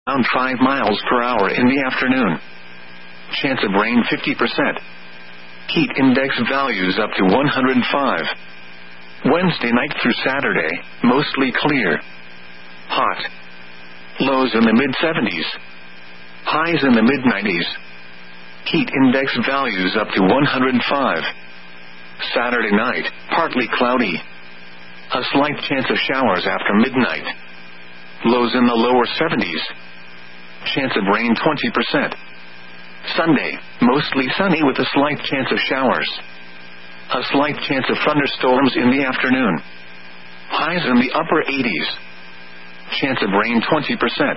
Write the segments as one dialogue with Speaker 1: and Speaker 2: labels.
Speaker 1: around 5 miles per hour in the afternoon. Chance of rain 50%. Heat index values up to 105. Wednesday night through Saturday, mostly clear. Hot. Lows in the mid-70s. Highs in the mid-90s. Heat index values up to 105. Saturday night, partly cloudy. A slight chance of showers after midnight. Lows in the lower 70s. Chance of rain 20%. Sunday, mostly sunny with a slight chance of showers. A slight chance of thunderstorms in the afternoon. Highs in the upper 80s. Chance of rain 20%.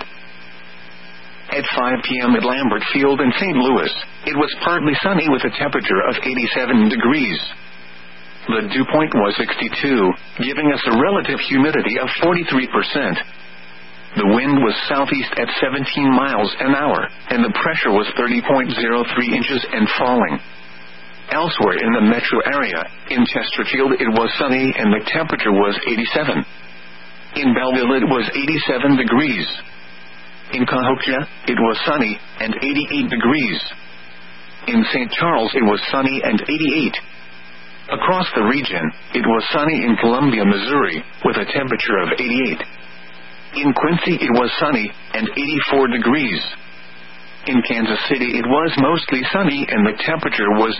Speaker 1: At 5 p.m. at Lambert Field in St. Louis, it was partly sunny with a temperature of 87 degrees. The dew point was 62, giving us a relative humidity of 43%. The wind was southeast at 17 miles an hour, and the pressure was 30.03 inches and falling. Elsewhere in the metro area, in Chesterfield it was sunny and the temperature was 87. In Belleville it was 87 degrees. In Cahokia, it was sunny and 88 degrees. In St. Charles it was sunny and 88. Across the region, it was sunny in Columbia, Missouri, with a temperature of 88. In Quincy it was sunny and 84 degrees. In Kansas City it was mostly sunny and the temperature was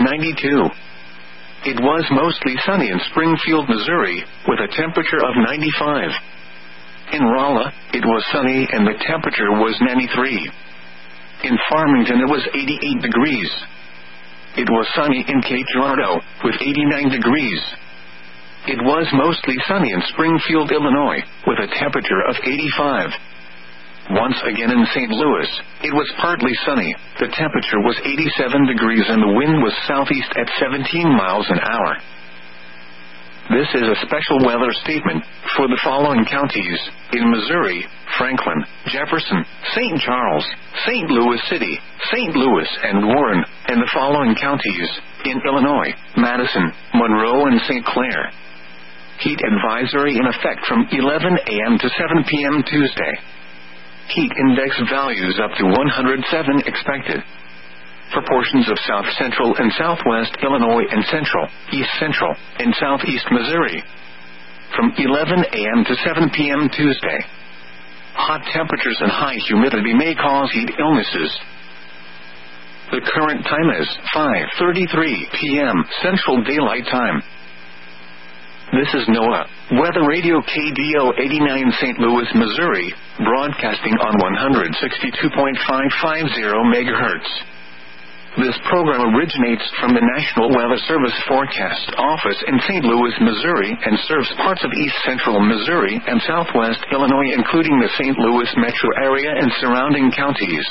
Speaker 1: 92. It was mostly sunny in Springfield, Missouri, with a temperature of 95. In Rolla, it was sunny and the temperature was 93. In Farmington it was 88 degrees. It was sunny in Cape Girardeau, with 89 degrees. It was mostly sunny in Springfield, Illinois, with a temperature of 85. Once again in St. Louis, it was partly sunny. The temperature was 87 degrees and the wind was southeast at 17 miles an hour. This is a special weather statement for the following counties: in Missouri, Franklin, Jefferson, St. Charles, St. Louis City, St. Louis and Warren, and the following counties: in Illinois, Madison, Monroe and St. Clair. Heat advisory in effect from 11 a.m. to 7 p.m. Tuesday. Heat index values up to 107 expected. For portions of south central and southwest Illinois and central, east central, and southeast Missouri. From 11 a.m. to 7 p.m. Tuesday. Hot temperatures and high humidity may cause heat illnesses. The current time is 5:33 p.m. Central Daylight Time. This is NOAA Weather Radio KDO 89 St. Louis, Missouri, broadcasting on 162.550 MHz. This program originates from the National Weather Service Forecast Office in St. Louis, Missouri, and serves parts of east central Missouri and southwest Illinois, including the St. Louis metro area and surrounding counties.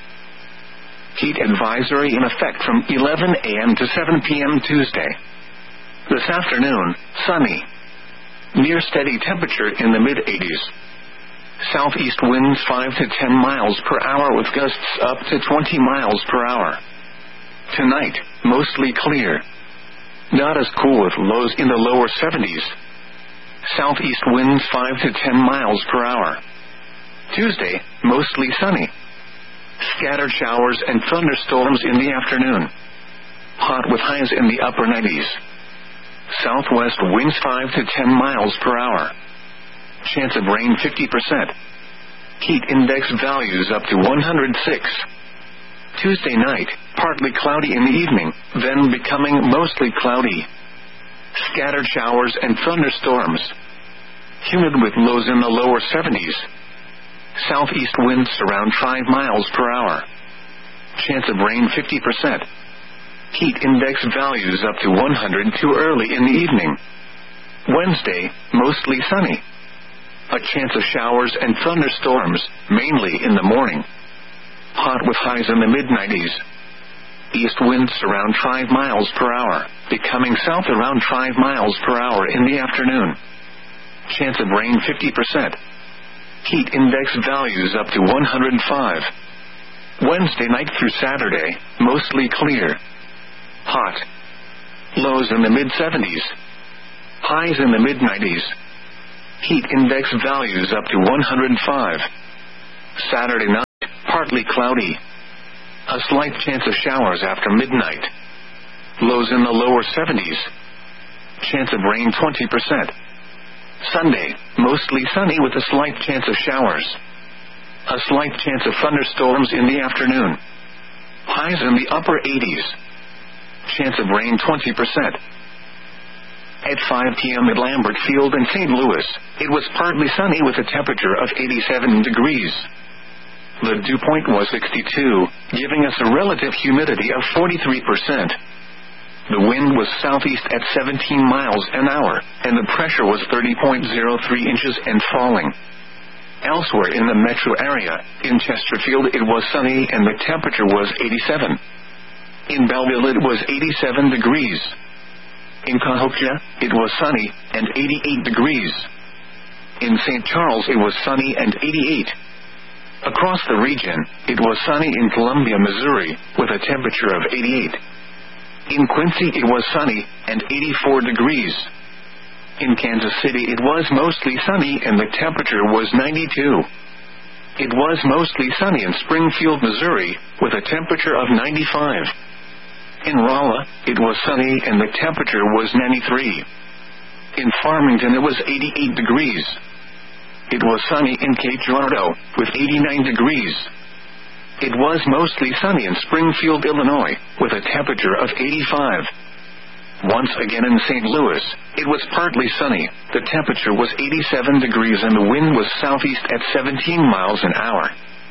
Speaker 1: Heat advisory in effect from 11 a.m. to 7 p.m. Tuesday. This afternoon, sunny. Near steady temperature in the mid-80s. Southeast winds 5 to 10 miles per hour with gusts up to 20 miles per hour. Tonight, mostly clear. Not as cool with lows in the lower 70s. Southeast winds 5 to 10 miles per hour. Tuesday, mostly sunny. Scattered showers and thunderstorms in the afternoon. Hot with highs in the upper 90s. Southwest winds 5 to 10 miles per hour. Chance of rain 50%. Heat index values up to 106. Tuesday night, partly cloudy in the evening, then becoming mostly cloudy. Scattered showers and thunderstorms. Humid with lows in the lower 70s. Southeast winds around 5 miles per hour. Chance of rain 50%. Heat index values up to 100 too early in the evening. Wednesday, mostly sunny. A chance of showers and thunderstorms, mainly in the morning. Hot with highs in the mid-90s. East winds around 5 miles per hour, becoming south around 5 miles per hour in the afternoon. Chance of rain 50%. Heat index values up to 105. Wednesday night through Saturday, mostly clear. Hot. Lows in the mid-70s. Highs in the mid-90s. Heat index values up to 105. Saturday night. partly cloudy. A slight chance of showers after midnight. Lows in the lower 70s. Chance of rain 20%. Sunday, mostly sunny with a slight chance of showers. A slight chance of thunderstorms in the afternoon. Highs in the upper 80s. Chance of rain 20%. At 5 p.m. at Lambert Field in St. Louis, it was partly sunny with a temperature of 87 degrees. The dew point was 62, giving us a relative humidity of 43%. The wind was southeast at 17 miles an hour, and the pressure was 30.03 inches and falling. Elsewhere in the metro area, in Chesterfield it was sunny and the temperature was 87. In Belleville it was 87 degrees. In Cahokia, it was sunny and 88 degrees. In St. Charles it was sunny and 88. Across the region, it was sunny in Columbia, Missouri, with a temperature of 88. In Quincy it was sunny and 84 degrees. In Kansas City it was mostly sunny and the temperature was 92. It was mostly sunny in Springfield, Missouri, with a temperature of 95. In Rolla, it was sunny and the temperature was 93. In Farmington it was 88 degrees. It was sunny in Cape Girardeau, with 89 degrees. It was mostly sunny in Springfield, Illinois, with a temperature of 85. Once again in St. Louis, it was partly sunny, the temperature was 87 degrees and the wind was southeast at 17 miles an hour.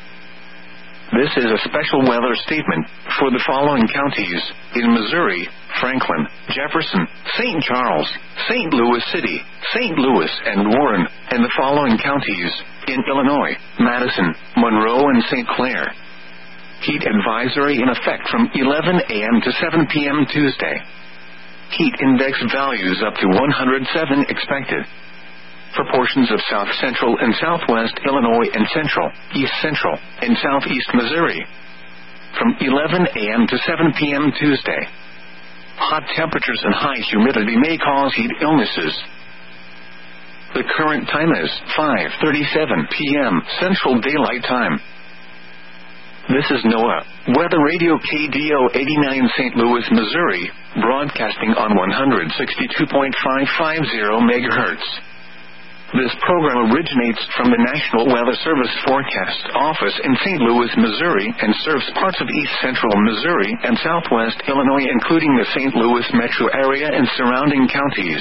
Speaker 1: This is a special weather statement for the following counties: in Missouri, Franklin, Jefferson, St. Charles, St. Louis City, St. Louis, and Warren, and the following counties: in Illinois, Madison, Monroe, and St. Clair. Heat advisory in effect from 11 a.m. to 7 p.m. Tuesday. Heat index values up to 107 expected. For portions of south central and southwest Illinois and central, east central, and southeast Missouri. From 11 a.m. to 7 p.m. Tuesday. Hot temperatures and high humidity may cause heat illnesses. The current time is 5:37 p.m. Central Daylight Time. This is NOAA Weather Radio KDO 89 St. Louis, Missouri, broadcasting on 162.550 MHz. This program originates from the National Weather Service Forecast Office in St. Louis, Missouri, and serves parts of east central Missouri and southwest Illinois, including the St. Louis metro area and surrounding counties.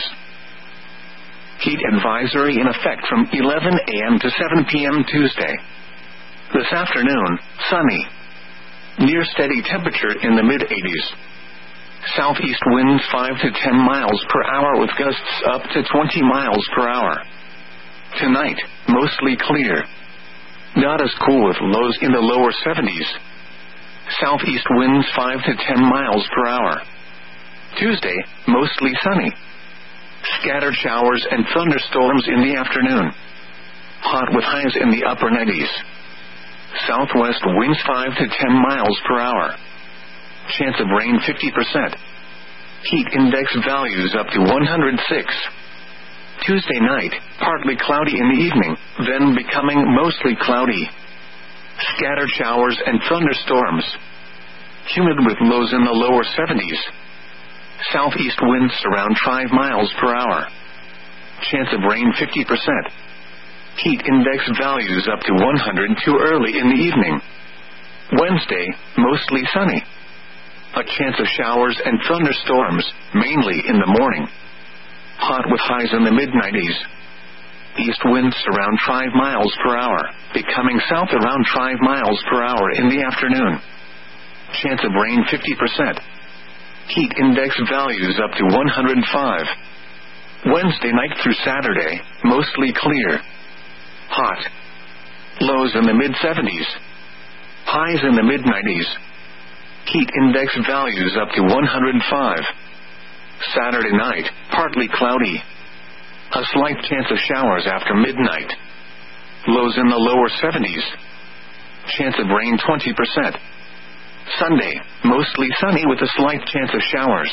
Speaker 1: Heat advisory in effect from 11 a.m. to 7 p.m. Tuesday. This afternoon, sunny. Near steady temperature in the mid-80s. Southeast winds 5 to 10 miles per hour with gusts up to 20 miles per hour. Tonight, mostly clear. Not as cool with lows in the lower 70s. Southeast winds 5 to 10 miles per hour. Tuesday, mostly sunny. Scattered showers and thunderstorms in the afternoon. Hot with highs in the upper 90s. Southwest winds 5 to 10 miles per hour. Chance of rain 50%. Heat index values up to 106. Tuesday night, partly cloudy in the evening, then becoming mostly cloudy. Scattered showers and thunderstorms. Humid with lows in the lower 70s. Southeast winds around 5 miles per hour. Chance of rain 50%. Heat index values up to 102 early in the evening. Wednesday, mostly sunny. A chance of showers and thunderstorms, mainly in the morning. Hot with highs in the mid-90s. East winds around 5 miles per hour, becoming south around 5 miles per hour in the afternoon. Chance of rain 50%. Heat index values up to 105. Wednesday night through Saturday, mostly clear. Hot. Lows in the mid-70s. Highs in the mid-90s. Heat index values up to 105. Saturday night, partly cloudy. A slight chance of showers after midnight. Lows in the lower 70s. Chance of rain 20%. Sunday, mostly sunny with a slight chance of showers.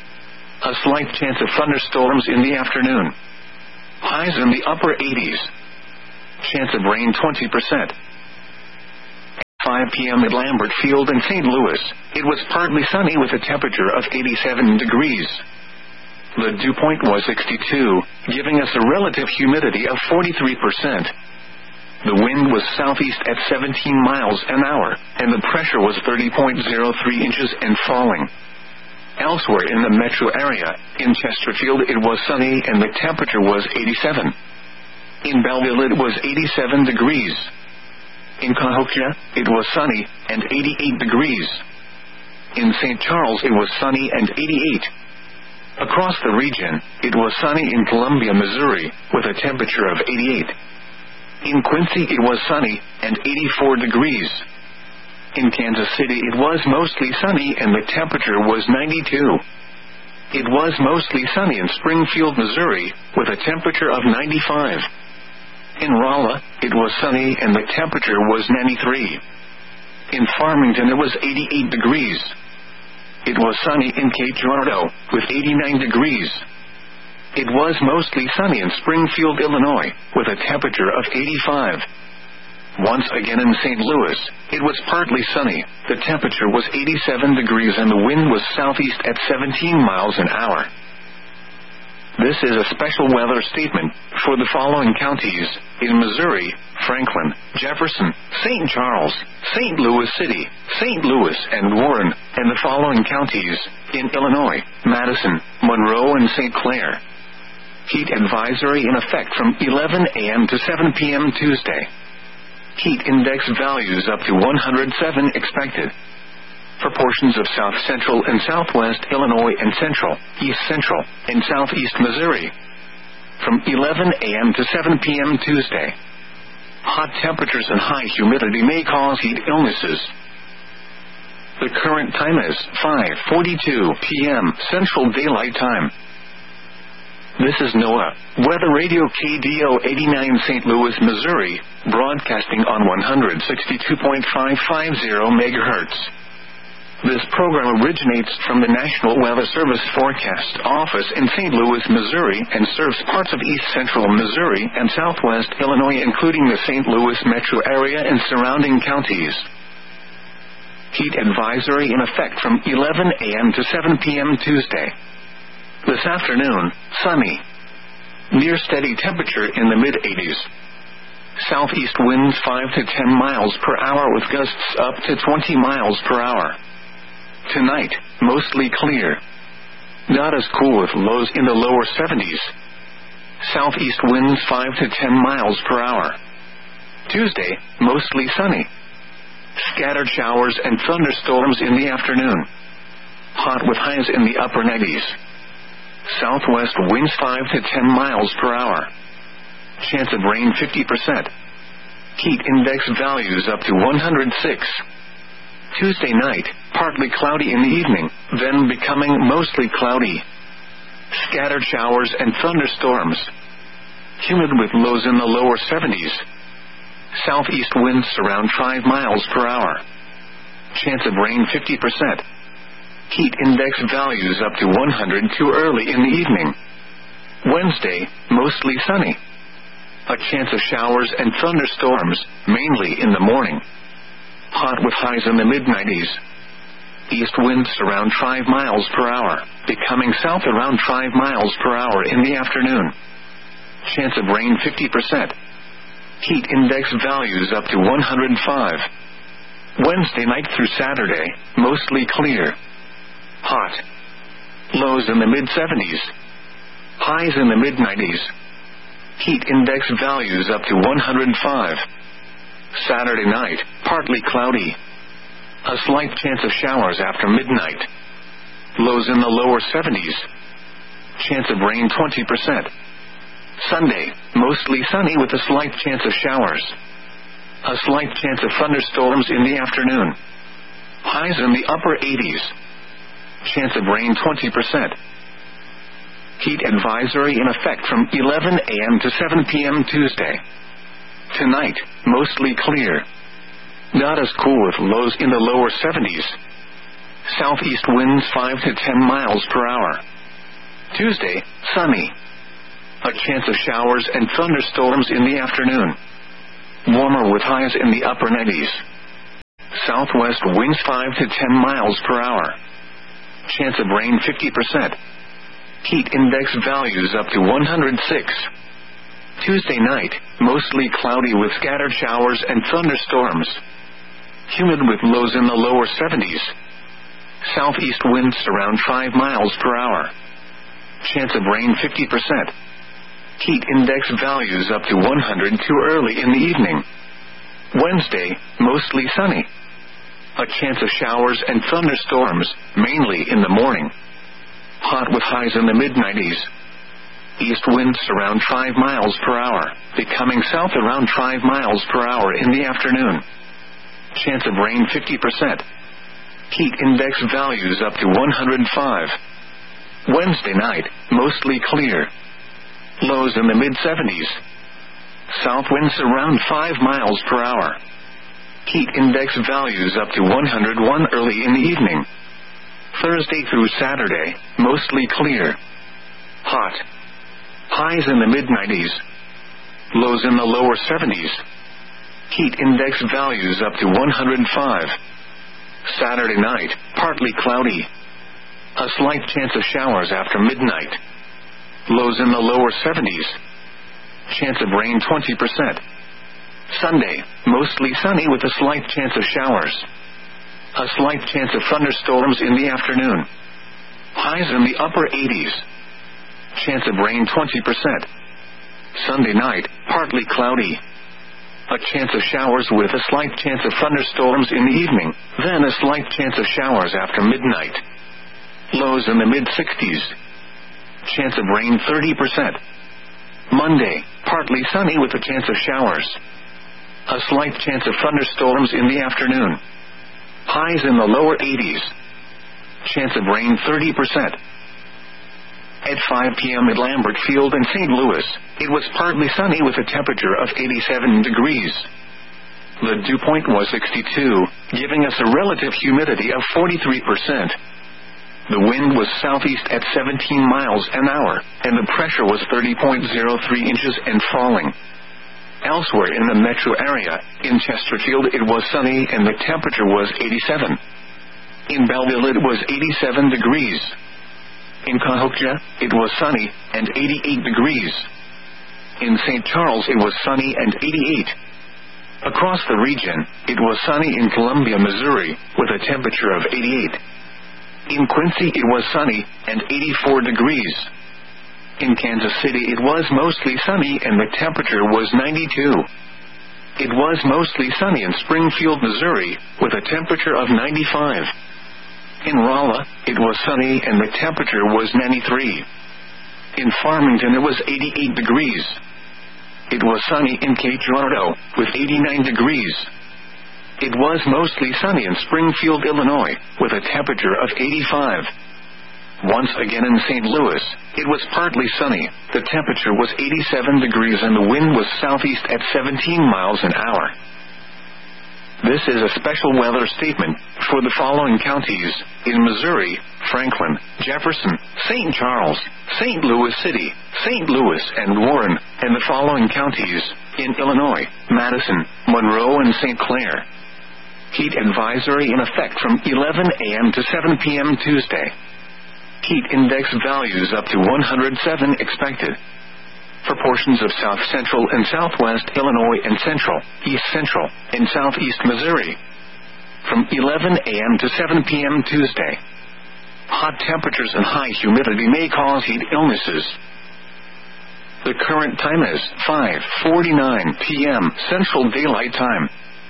Speaker 1: A slight chance of thunderstorms in the afternoon. Highs in the upper 80s. Chance of rain 20%. 5 p.m. at Lambert Field in St. Louis, it was partly sunny with a temperature of 87 degrees. The dew point was 62, giving us a relative humidity of 43%. The wind was southeast at 17 miles an hour, and the pressure was 30.03 inches and falling. Elsewhere in the metro area, in Chesterfield it was sunny and the temperature was 87. In Belleville it was 87 degrees. In Cahokia, it was sunny and 88 degrees. In St. Charles it was sunny and 88. Across the region, it was sunny in Columbia, Missouri, with a temperature of 88. In Quincy it was sunny and 84 degrees. In Kansas City it was mostly sunny and the temperature was 92. It was mostly sunny in Springfield, Missouri, with a temperature of 95. In Rolla, it was sunny and the temperature was 93. In Farmington it was 88 degrees. It was sunny in Cape Girardeau, with 89 degrees. It was mostly sunny in Springfield, Illinois, with a temperature of 85. Once again in St. Louis, it was partly sunny, the temperature was 87 degrees and the wind was southeast at 17 miles an hour. This is a special weather statement for the following counties: in Missouri, Franklin, Jefferson, St. Charles, St. Louis City, St. Louis and Warren, and the following counties: in Illinois, Madison, Monroe and St. Clair. Heat advisory in effect from 11 a.m. to 7 p.m. Tuesday. Heat index values up to 107 expected. For portions of south central and southwest Illinois and central, east central, and southeast Missouri. From 11 a.m. to 7 p.m. Tuesday. Hot temperatures and high humidity may cause heat illnesses. The current time is 5:42 p.m. Central Daylight Time. This is NOAA Weather Radio KDO 89 St. Louis, Missouri, broadcasting on 162.550 MHz. This program originates from the National Weather Service Forecast Office in St. Louis, Missouri, and serves parts of east central Missouri and southwest Illinois, including the St. Louis metro area and surrounding counties. Heat advisory in effect from 11 a.m. to 7 p.m. Tuesday. This afternoon, sunny. Near steady temperature in the mid-80s. Southeast winds 5 to 10 miles per hour with gusts up to 20 miles per hour. Tonight, mostly clear. Not as cool with lows in the lower 70s. Southeast winds 5 to 10 miles per hour. Tuesday, mostly sunny. Scattered showers and thunderstorms in the afternoon. Hot with highs in the upper 90s. Southwest winds 5 to 10 miles per hour. Chance of rain 50%. Heat index values up to 106. Tuesday night, partly cloudy in the evening, then becoming mostly cloudy. Scattered showers and thunderstorms. Humid with lows in the lower 70s. Southeast winds around 5 miles per hour. Chance of rain 50%. Heat index values up to 100 too early in the evening. Wednesday, mostly sunny. A chance of showers and thunderstorms, mainly in the morning. Hot with highs in the mid-90s. East winds around 5 miles per hour, becoming south around 5 miles per hour in the afternoon. Chance of rain 50%. Heat index values up to 105. Wednesday night through Saturday, mostly clear. Hot. Lows in the mid-70s. Highs in the mid-90s. Heat index values up to 105. Saturday night, partly cloudy. A slight chance of showers after midnight. Lows in the lower 70s. Chance of rain 20%. Sunday, mostly sunny with a slight chance of showers. A slight chance of thunderstorms in the afternoon. Highs in the upper 80s. Chance of rain 20%. Heat advisory in effect from 11 a.m. to 7 p.m. Tuesday. Tonight, mostly clear. Not as cool with lows in the lower 70s. Southeast winds 5 to 10 miles per hour. Tuesday, sunny. A chance of showers and thunderstorms in the afternoon. Warmer with highs in the upper 90s. southwest winds 5 to 10 miles per hour. Chance of rain 50%. Heat index values up to 106. Tuesday night, mostly cloudy with scattered showers and thunderstorms. Humid with lows in the lower 70s. Southeast winds around 5 miles per hour. Chance of rain 50%. Heat index values up to 102 early in the evening. Wednesday, mostly sunny. A chance of showers and thunderstorms, mainly in the morning. Hot with highs in the mid-90s. East winds around 5 miles per hour, becoming south around 5 miles per hour in the afternoon. Chance of rain 50%. Heat index values up to 105. Wednesday night, mostly clear. Lows in the mid-70s. South winds around 5 miles per hour. Heat index values up to 101 early in the evening. Thursday through Saturday, mostly clear. Hot. Highs in the mid-90s. Lows in the lower 70s. Heat index values up to 105. Saturday night, partly cloudy. A slight chance of showers after midnight. Lows in the lower 70s. Chance of rain 20%. Sunday, mostly sunny with a slight chance of showers. A slight chance of thunderstorms in the afternoon. Highs in the upper 80s. Chance of rain 20%. Sunday night, partly cloudy. A chance of showers with a slight chance of thunderstorms in the evening, then a slight chance of showers after midnight. Lows in the mid-60s. Chance of rain 30%. Monday, partly sunny with a chance of showers. A slight chance of thunderstorms in the afternoon. Highs in the lower 80s. Chance of rain 30%. At 5 p.m. at Lambert Field in St. Louis, it was partly sunny with a temperature of 87 degrees. The dew point was 62, giving us a relative humidity of 43%. The wind was southeast at 17 miles an hour, and the pressure was 30.03 inches and falling. Elsewhere in the metro area, in Chesterfield it was sunny and the temperature was 87. In Belleville it was 87 degrees. In Cahokia, it was sunny and 88 degrees. In St. Charles it was sunny and 88. Across the region, it was sunny in Columbia, Missouri, with a temperature of 88. In Quincy it was sunny and 84 degrees. In Kansas City it was mostly sunny and the temperature was 92. It was mostly sunny in Springfield, Missouri, with a temperature of 95. In Rolla, it was sunny and the temperature was 93. In Farmington it was 88 degrees. It was sunny in Cape Girardeau, with 89 degrees. It was mostly sunny in Springfield, Illinois, with a temperature of 85. Once again in St. Louis, it was partly sunny, the temperature was 87 degrees and the wind was southeast at 17 miles an hour. This is a special weather statement for the following counties in Missouri: Franklin, Jefferson, St. Charles, St. Louis City, St. Louis and Warren, and the following counties in Illinois: Madison, Monroe and St. Clair. Heat advisory in effect from 11 a.m. to 7 p.m. Tuesday. Heat index values up to 107 expected. For portions of south central and southwest Illinois and central, east central, and southeast Missouri. From 11 a.m. to 7 p.m. Tuesday. Hot temperatures and high humidity may cause heat illnesses. The current time is 5:49 p.m. Central Daylight Time.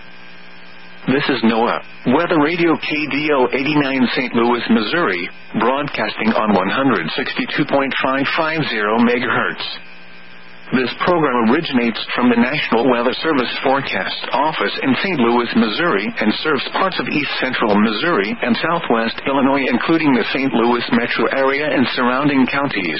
Speaker 1: This is NOAA Weather Radio KDO 89 St. Louis, Missouri, broadcasting on 162.550 MHz. This program originates from the National Weather Service Forecast Office in St. Louis, Missouri, and serves parts of east central Missouri and southwest Illinois, including the St. Louis metro area and surrounding counties.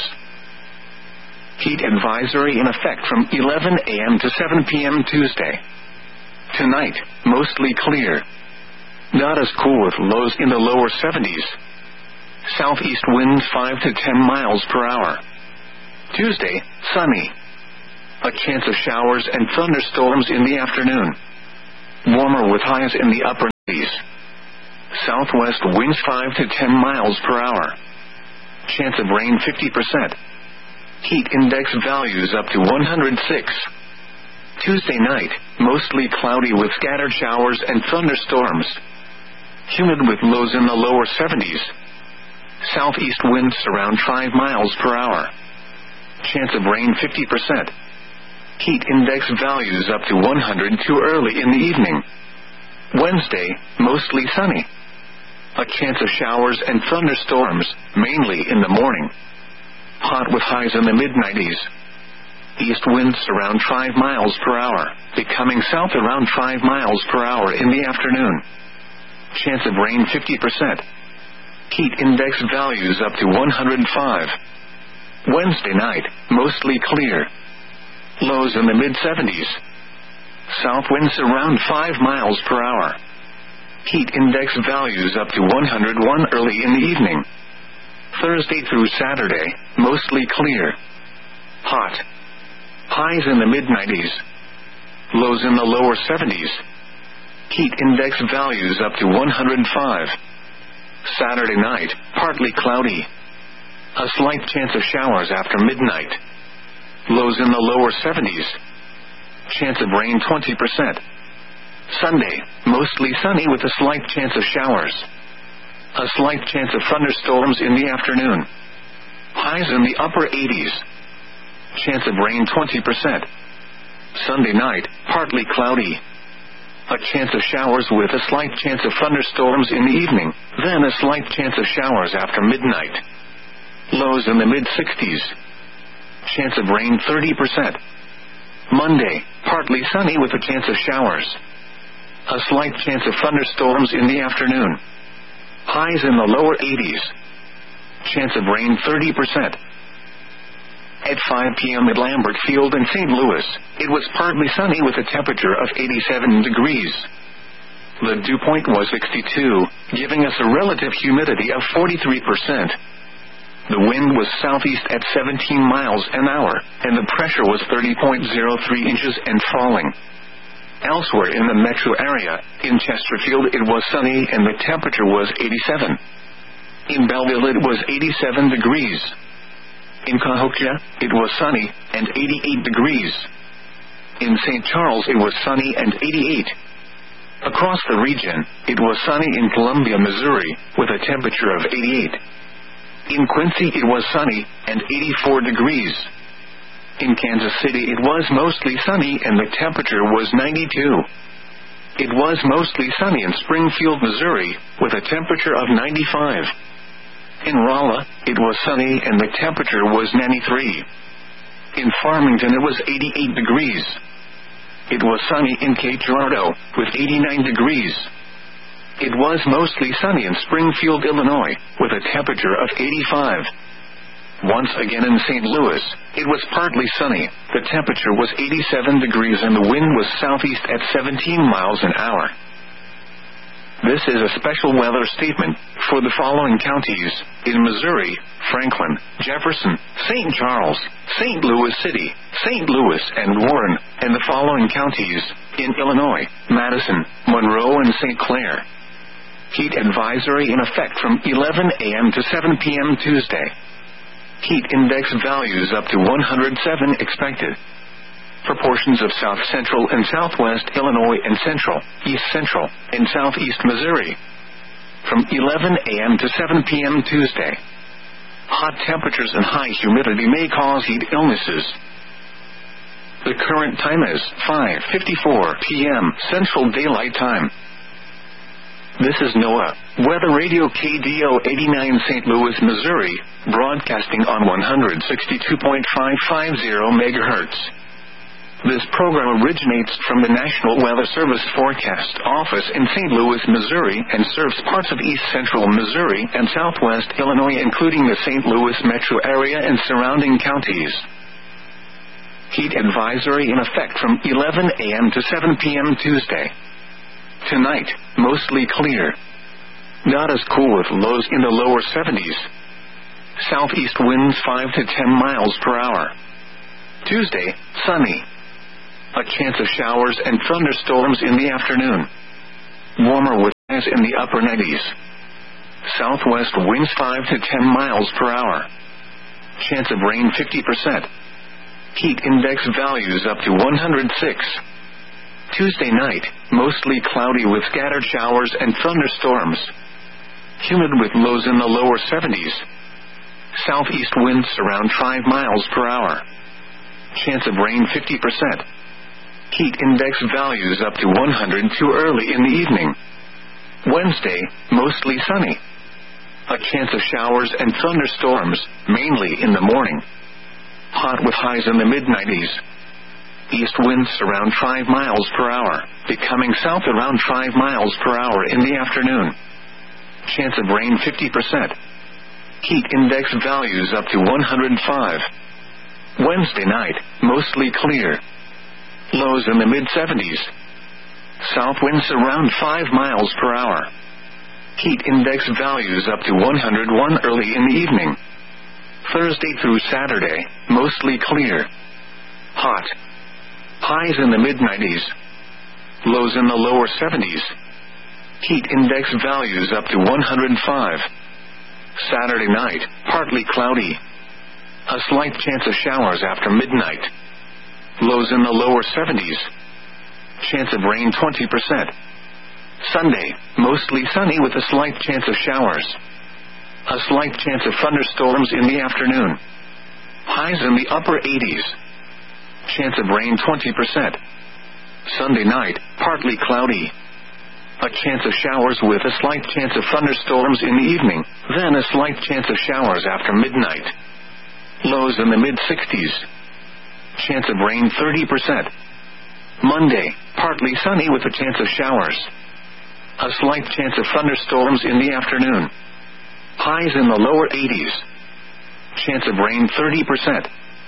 Speaker 1: Heat advisory in effect from 11 a.m. to 7 p.m. Tuesday. Tonight, mostly clear. Not as cool with lows in the lower 70s. Southeast winds 5 to 10 miles per hour. Tuesday, sunny. A chance of showers and thunderstorms in the afternoon. Warmer with highs in the upper Southwest winds 5 to 10 miles per hour. Chance of rain 50%. Heat index values up to 106. Tuesday night, mostly cloudy with scattered showers and thunderstorms. Humid with lows in the lower 70s. Southeast winds around 5 miles per hour. Chance of rain 50%. Heat index values up to 102 early in the evening. Wednesday, mostly sunny. A chance of showers and thunderstorms, mainly in the morning. Hot with highs in the mid-90s. East winds around 5 miles per hour, becoming south around 5 miles per hour in the afternoon. Chance of rain 50%. Heat index values up to 105. Wednesday night, mostly clear. Lows in the mid-70s. South winds around 5 miles per hour. Heat index values up to 101 early in the evening. Thursday through Saturday, mostly clear. Hot. Highs in the mid-90s. Lows in the lower 70s. Heat index values up to 105. Saturday night, partly cloudy. A slight chance of showers after midnight. Lows in the lower 70s. Chance of rain 20%. Sunday, mostly sunny with a slight chance of showers. A slight chance of thunderstorms in the afternoon. Highs in the upper 80s. Chance of rain 20%. Sunday night, partly cloudy. A chance of showers with a slight chance of thunderstorms in the evening, then a slight chance of showers after midnight. Lows in the mid-60s. Chance of rain 30%. Monday, partly sunny with a chance of showers. A slight chance of thunderstorms in the afternoon. Highs in the lower 80s. Chance of rain 30%. At 5 p.m. at Lambert Field in St. Louis, it was partly sunny with a temperature of 87 degrees. The dew point was 62, giving us a relative humidity of 43%. The wind was southeast at 17 miles an hour, and the pressure was 30.03 inches and falling. Elsewhere in the metro area, in Chesterfield it was sunny and the temperature was 87. In Belleville it was 87 degrees. In Cahokia, it was sunny and 88 degrees. In St. Charles it was sunny and 88. Across the region, it was sunny in Columbia, Missouri, with a temperature of 88. In Quincy it was sunny and 84 degrees. In Kansas City it was mostly sunny and the temperature was 92. It was mostly sunny in Springfield, Missouri, with a temperature of 95. In Rolla, it was sunny and the temperature was 93. In Farmington it was 88 degrees. It was sunny in Cape Girardeau, with 89 degrees. It was mostly sunny in Springfield, Illinois, with a temperature of 85. Once again in St. Louis, it was partly sunny, the temperature was 87 degrees and the wind was southeast at 17 miles an hour. This is a special weather statement for the following counties: in Missouri, Franklin, Jefferson, St. Charles, St. Louis City, St. Louis and Warren, and the following counties: in Illinois, Madison, Monroe and St. Clair. Heat advisory in effect from 11 a.m. to 7 p.m. Tuesday. Heat index values up to 107 expected. Proportions of south central and southwest Illinois and central, east central, and southeast Missouri. From 11 a.m. to 7 p.m. Tuesday. Hot temperatures and high humidity may cause heat illnesses. The current time is 5:54 p.m. Central Daylight Time. This is NOAA, Weather Radio KDO 89 St. Louis, Missouri, broadcasting on 162.550 MHz. This program originates from the National Weather Service Forecast Office in St. Louis, Missouri, and serves parts of east central Missouri and southwest Illinois, including the St. Louis metro area and surrounding counties. Heat advisory in effect from 11 a.m. to 7 p.m. Tuesday. Tonight, mostly clear. Not as cool with lows in the lower 70s. Southeast winds 5 to 10 miles per hour. Tuesday, sunny. A chance of showers and thunderstorms in the afternoon. Warmer with highs in the upper 90s. Southwest winds 5 to 10 miles per hour. Chance of rain 50%. Heat index values up to 106. Tuesday night, mostly cloudy with scattered showers and thunderstorms. Humid with lows in the lower 70s. Southeast winds around 5 miles per hour. Chance of rain 50%. Heat index values up to 102 early in the evening. Wednesday, mostly sunny. A chance of showers and thunderstorms, mainly in the morning. Hot with highs in the mid-90s. East winds around 5 miles per hour, becoming south around 5 miles per hour in the afternoon. Chance of rain 50%. Heat index values up to 105. Wednesday night, mostly clear. Lows in the mid-70s. South winds around 5 miles per hour. Heat index values up to 101 early in the evening. Thursday through Saturday, mostly clear. Hot. Highs in the mid-90s. Lows in the lower 70s. Heat index values up to 105. Saturday night, partly cloudy. A slight chance of showers after midnight. Lows in the lower 70s. Chance of rain 20%. Sunday, mostly sunny with a slight chance of showers. A slight chance of thunderstorms in the afternoon. Highs in the upper 80s. Chance of rain 20%. Sunday night, partly cloudy. A chance of showers with a slight chance of thunderstorms in the evening, then a slight chance of showers after midnight. Lows in the mid-60s. Chance of rain 30%. Monday, partly sunny with a chance of showers. A slight chance of thunderstorms in the afternoon. Highs in the lower 80s. Chance of rain 30%.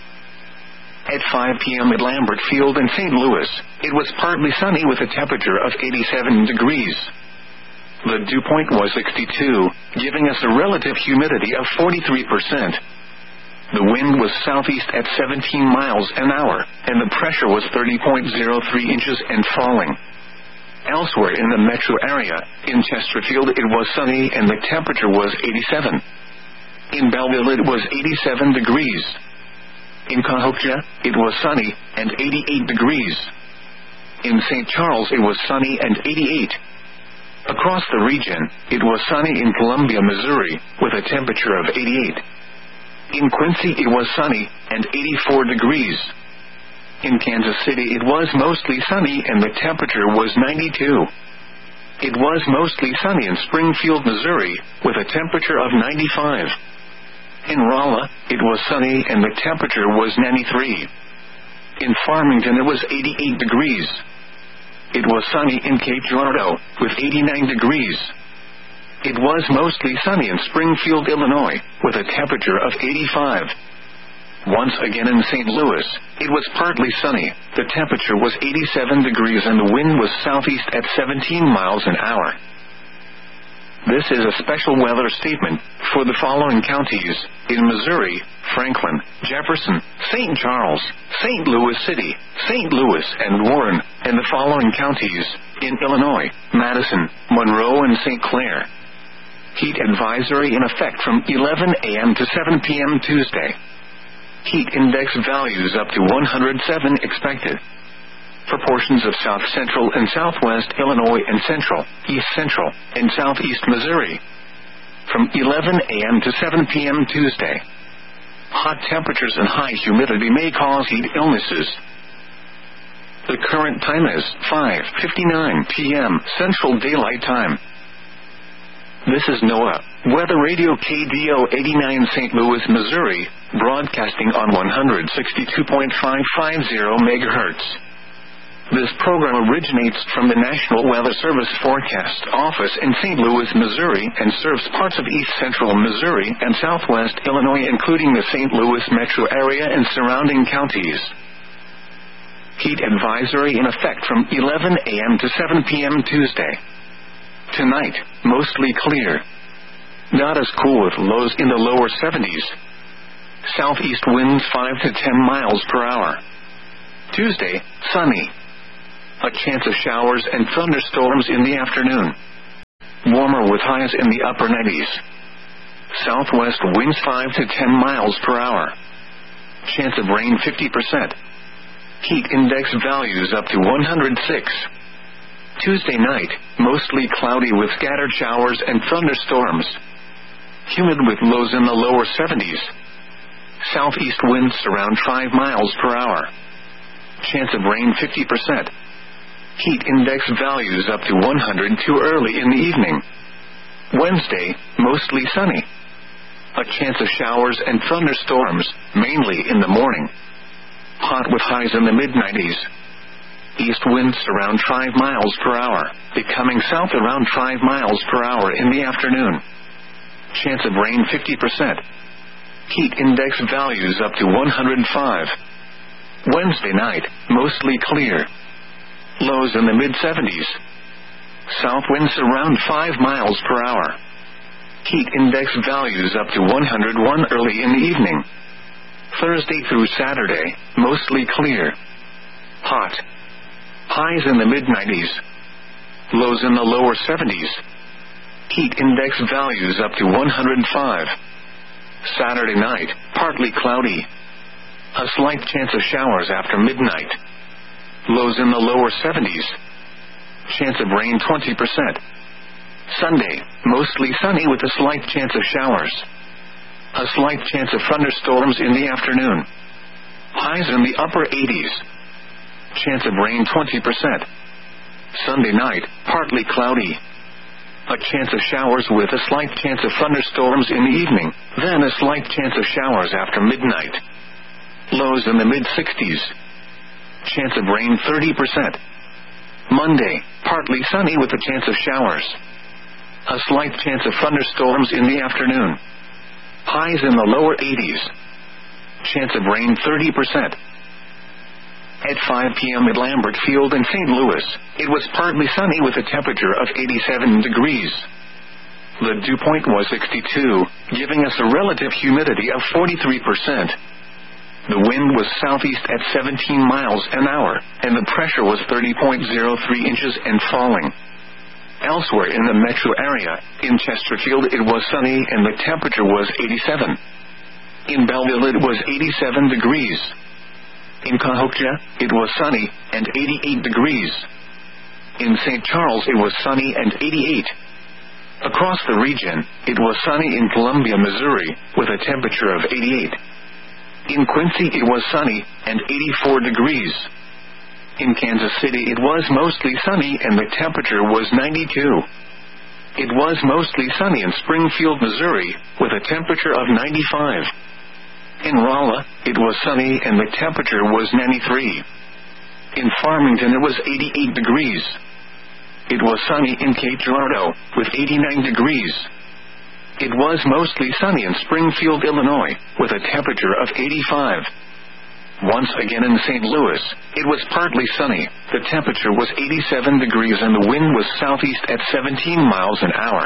Speaker 1: At 5 p.m. at Lambert Field in St. Louis, it was partly sunny with a temperature of 87 degrees. The dew point was 62, giving us a relative humidity of 43%. The wind was southeast at 17 miles an hour, and the pressure was 30.03 inches and falling. Elsewhere in the metro area, in Chesterfield it was sunny and the temperature was 87. In Belleville it was 87 degrees. In Cahokia, it was sunny and 88 degrees. In St. Charles it was sunny and 88. Across the region, it was sunny in Columbia, Missouri, with a temperature of 88. In Quincy it was sunny and 84 degrees. In Kansas City it was mostly sunny and the temperature was 92. It was mostly sunny in Springfield, Missouri, with a temperature of 95. In Rolla, it was sunny and the temperature was 93. In Farmington it was 88 degrees. It was sunny in Cape Girardeau, with 89 degrees. It was mostly sunny in Springfield, Illinois, with a temperature of 85. Once again in St. Louis, it was partly sunny, the temperature was 87 degrees and the wind was southeast at 17 miles an hour. This is a special weather statement for the following counties: in Missouri, Franklin, Jefferson, St. Charles, St. Louis City, St. Louis and Warren, and the following counties: in Illinois, Madison, Monroe and St. Clair. Heat advisory in effect from 11 a.m. to 7 p.m. Tuesday. Heat index values up to 107 expected. For portions of south central and southwest Illinois and central, east central, and southeast Missouri. From 11 a.m. to 7 p.m. Tuesday. Hot temperatures and high humidity may cause heat illnesses. The current time is 5:59 p.m. Central Daylight Time. This is NOAA Weather Radio KDO 89 St. Louis, Missouri, broadcasting on 162.550 MHz. This program originates from the National Weather Service Forecast Office in St. Louis, Missouri, and serves parts of east central Missouri and southwest Illinois, including the St. Louis metro area and surrounding counties. Heat advisory in effect from 11 a.m. to 7 p.m. Tuesday. Tonight, mostly clear. Not as cool with lows in the lower 70s. Southeast winds 5 to 10 miles per hour. Tuesday, sunny. A chance of showers and thunderstorms in the afternoon. warmer with highs in the upper 90s. Southwest winds 5 to 10 miles per hour. Chance of rain 50%. Heat index values up to 106. Tuesday night, mostly cloudy with scattered showers and thunderstorms. Humid with lows in the lower 70s. Southeast winds around 5 miles per hour. Chance of rain 50%. Heat index values up to 102 early in the evening. Wednesday, mostly sunny. A chance of showers and thunderstorms, mainly in the morning. Hot with highs in the mid-90s. East winds around 5 miles per hour, becoming south around 5 miles per hour in the afternoon. Chance of rain 50%. Heat index values up to 105. Wednesday night, mostly clear. Lows in the mid-70s. South winds around 5 miles per hour. Heat index values up to 101 early in the evening. Thursday through Saturday, mostly clear. Hot. Highs in the mid-90s. Lows in the lower 70s. Heat index values up to 105. Saturday night, partly cloudy. A slight chance of showers after midnight. Lows in the lower 70s. Chance of rain 20%. Sunday, mostly sunny with a slight chance of showers. A slight chance of thunderstorms in the afternoon. Highs in the upper 80s. Chance of rain 20%. Sunday night, partly cloudy. A chance of showers with a slight chance of thunderstorms in the evening, then a slight chance of showers after midnight. Lows in the mid-60s. Chance of rain 30%. Monday, partly sunny with a chance of showers. A slight chance of thunderstorms in the afternoon. Highs in the lower 80s. Chance of rain 30%. At 5 p.m. at Lambert Field in St. Louis, it was partly sunny with a temperature of 87 degrees. The dew point was 62, giving us a relative humidity of 43%. The wind was southeast at 17 miles an hour, and the pressure was 30.03 inches and falling. Elsewhere in the metro area, in Chesterfield it was sunny and the temperature was 87. In Belleville it was 87 degrees. In Cahokia, it was sunny and 88 degrees. In St. Charles it was sunny and 88. Across the region, it was sunny in Columbia, Missouri, with a temperature of 88. In Quincy it was sunny and 84 degrees. In Kansas City it was mostly sunny and the temperature was 92. It was mostly sunny in Springfield, Missouri, with a temperature of 95. In Rolla, it was sunny and the temperature was 93. In Farmington it was 88 degrees. It was sunny in Cape Girardeau, with 89 degrees. It was mostly sunny in Springfield, Illinois, with a temperature of 85. Once again in St. Louis, it was partly sunny, the temperature was 87 degrees and the wind was southeast at 17 miles an hour.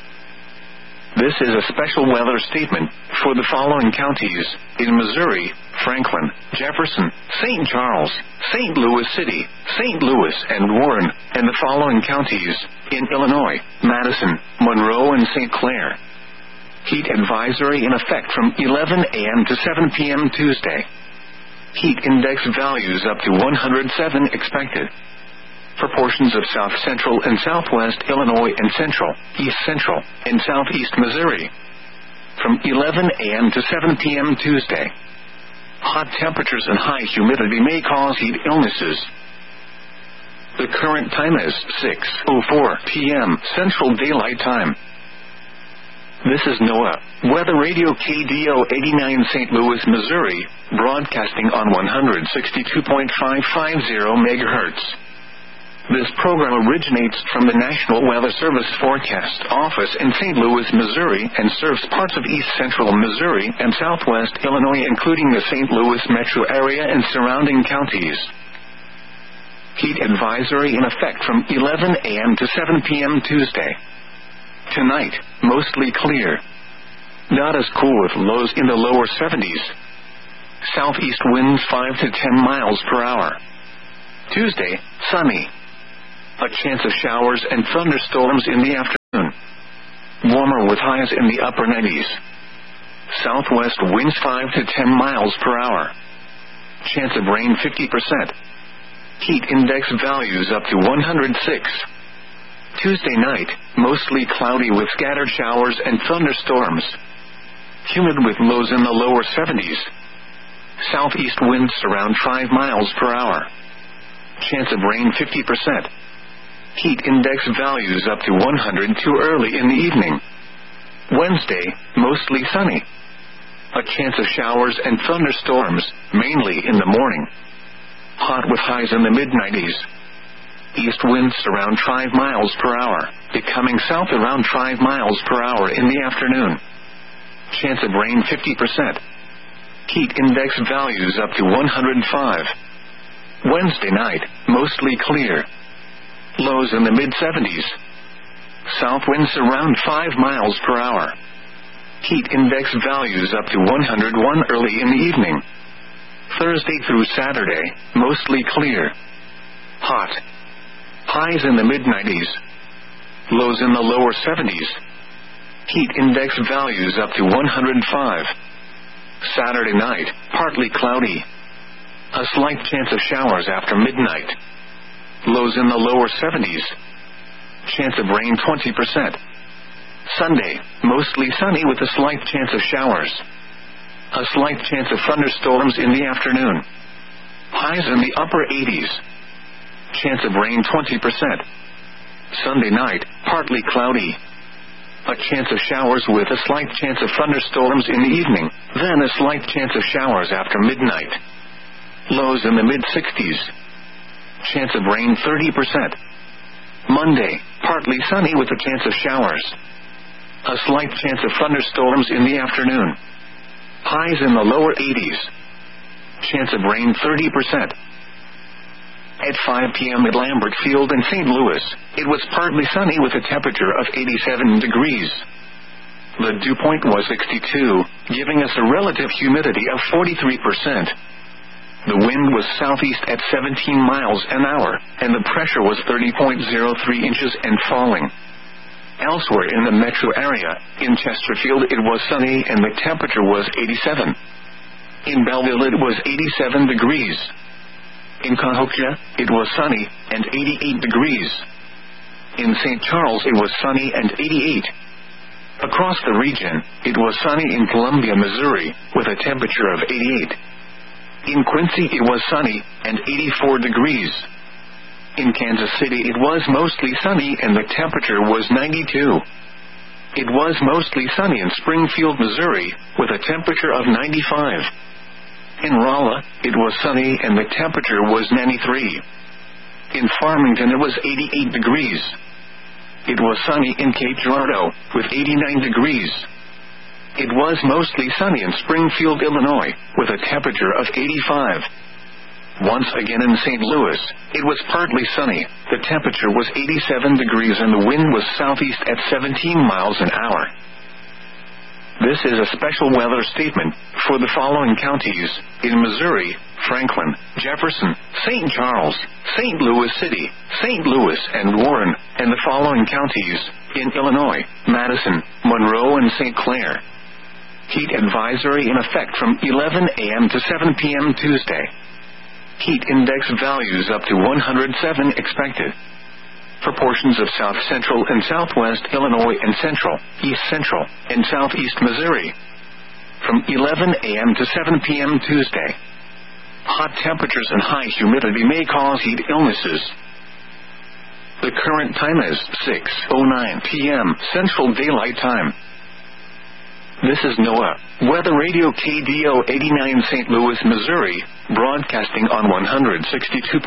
Speaker 1: This is a special weather statement for the following counties: in Missouri, Franklin, Jefferson, St. Charles, St. Louis City, St. Louis, and Warren, and the following counties: in Illinois, Madison, Monroe, and St. Clair. Heat advisory in effect from 11 a.m. to 7 p.m. Tuesday. Heat index values up to 107 expected. For portions of south central and southwest Illinois and central, east central, and southeast Missouri. From 11 a.m. to 7 p.m. Tuesday. Hot temperatures and high humidity may cause heat illnesses. The current time is 6:04 p.m. Central Daylight Time. This is NOAA, Weather Radio KDO 89 St. Louis, Missouri, broadcasting on 162.550 MHz. This program originates from the National Weather Service Forecast Office in St. Louis, Missouri, and serves parts of east central Missouri and southwest Illinois, including the St. Louis metro area and surrounding counties. Heat advisory in effect from 11 a.m. to 7 p.m. Tuesday. Tonight, mostly clear. Not as cool with lows in the lower 70s. Southeast winds 5 to 10 miles per hour. Tuesday, sunny. A chance of showers and thunderstorms in the afternoon. Warmer with highs in the upper 90s. Southwest winds 5 to 10 miles per hour. Chance of rain 50%. Heat index values up to 106. Tuesday night, mostly cloudy with scattered showers and thunderstorms. Humid with lows in the lower 70s. Southeast winds around 5 miles per hour. Chance of rain 50%. Heat index values up to 102 early in the evening. Wednesday, mostly sunny. A chance of showers and thunderstorms, mainly in the morning. Hot with highs in the mid-90s. East winds around 5 miles per hour, becoming south around 5 miles per hour in the afternoon. Chance of rain 50%. Heat index values up to 105. Wednesday night, mostly clear. Lows in the mid-70s. South winds around 5 miles per hour. Heat index values up to 101 early in the evening. Thursday through Saturday, mostly clear. Hot. Highs in the mid-90s. Lows in the lower 70s. Heat index values up to 105. Saturday night, partly cloudy. A slight chance of showers after midnight. Lows in the lower 70s. Chance of rain 20%. Sunday, mostly sunny with a slight chance of showers. A slight chance of thunderstorms in the afternoon. Highs in the upper 80s. Chance of rain 20%. Sunday night, partly cloudy. A chance of showers with a slight chance of thunderstorms in the evening, then a slight chance of showers after midnight. Lows in the mid-60s. Chance of rain 30%. Monday, partly sunny with a chance of showers. A slight chance of thunderstorms in the afternoon. Highs in the lower 80s. Chance of rain 30%. At 5 p.m. at Lambert Field in St. Louis, it was partly sunny with a temperature of 87 degrees. The dew point was 62, giving us a relative humidity of 43%. The wind was southeast at 17 miles an hour, and the pressure was 30.03 inches and falling. Elsewhere in the metro area, in Chesterfield it was sunny and the temperature was 87. In Belleville it was 87 degrees. In Cahokia, it was sunny and 88 degrees. In St. Charles it was sunny and 88. Across the region, it was sunny in Columbia, Missouri, with a temperature of 88. In Quincy it was sunny and 84 degrees. In Kansas City it was mostly sunny and the temperature was 92. It was mostly sunny in Springfield, Missouri, with a temperature of 95. In Rolla, it was sunny and the temperature was 93. In Farmington it was 88 degrees. It was sunny in Cape Girardeau, with 89 degrees. It was mostly sunny in Springfield, Illinois, with a temperature of 85. Once again in St. Louis, it was partly sunny, the temperature was 87 degrees and the wind was southeast at 17 miles an hour. This is a special weather statement for the following counties in Missouri: Franklin, Jefferson, St. Charles, St. Louis City, St. Louis and Warren, and the following counties in Illinois: Madison, Monroe and St. Clair. Heat advisory in effect from 11 a.m. to 7 p.m. Tuesday. Heat index values up to 107 expected. For portions of south central and southwest Illinois and central, east central, and southeast Missouri. From 11 a.m. to 7 p.m. Tuesday. Hot temperatures and high humidity may cause heat illnesses. The current time is 6:09 p.m. Central Daylight Time. This is NOAA Weather Radio KDO 89 St. Louis, Missouri, broadcasting on 162.550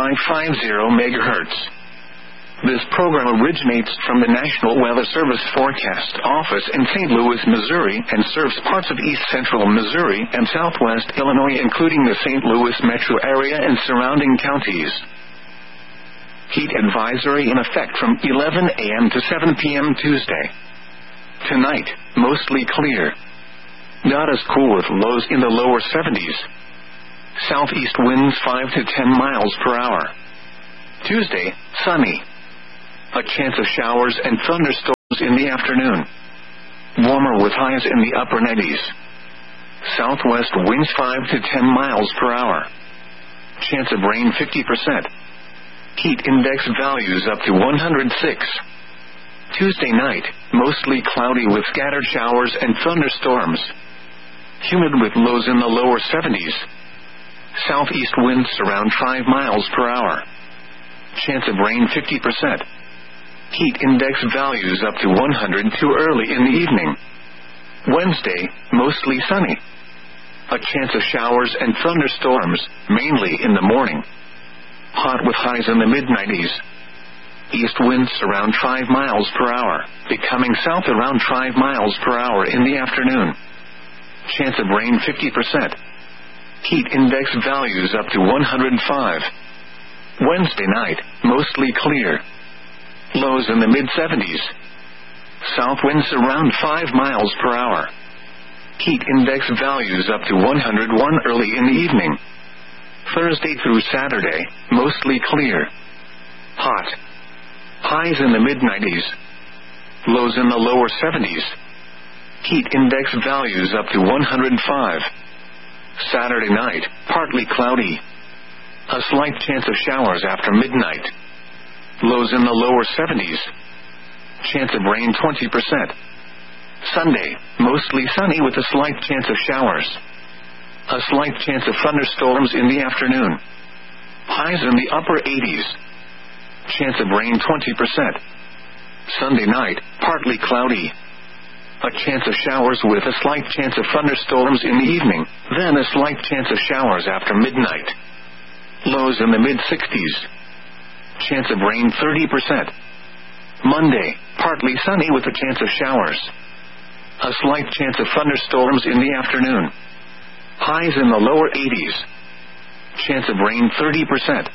Speaker 1: MHz. This program originates from the National Weather Service Forecast Office in St. Louis, Missouri, and serves parts of east central Missouri and southwest Illinois, including the St. Louis metro area and surrounding counties. Heat advisory in effect from 11 a.m. to 7 p.m. Tuesday. Tonight, mostly clear. Not as cool with lows in the lower 70s. Southeast winds 5 to 10 miles per hour. Tuesday, sunny. A chance of showers and thunderstorms. in the afternoon. Warmer with highs in the upper 90s. Southwest winds 5 to 10 miles per hour. Chance of rain 50%. Heat index values up to 106. Tuesday night, mostly cloudy with scattered showers and thunderstorms. Humid with lows in the lower 70s. Southeast winds around 5 miles per hour. Chance of rain 50%. Heat index values up to 102 early in the evening. Wednesday, mostly sunny. A chance of showers and thunderstorms, mainly in the morning. Hot with highs in the mid-90s. East winds around 5 miles per hour, becoming south around 5 miles per hour in the afternoon. Chance of rain 50%. Heat index values up to 105. Wednesday night, mostly clear. Lows in the mid-70s. South winds around 5 miles per hour. Heat index values up to 101 early in the evening. Thursday through Saturday, mostly clear. Hot. Highs in the mid-90s. Lows in the lower 70s. Heat index values up to 105. Saturday night, partly cloudy. A slight chance of showers after midnight. Lows in the lower 70s. Chance of rain 20%. Sunday, mostly sunny with a slight chance of showers. A slight chance of thunderstorms in the afternoon. Highs in the upper 80s. Chance of rain 20%. Sunday night, partly cloudy. A chance of showers with a slight chance of thunderstorms in the evening, then a slight chance of showers after midnight. Lows in the mid-60s. Chance of rain 30%. Monday, partly sunny with a chance of showers. A slight chance of thunderstorms in the afternoon. Highs in the lower 80s. Chance of rain 30%.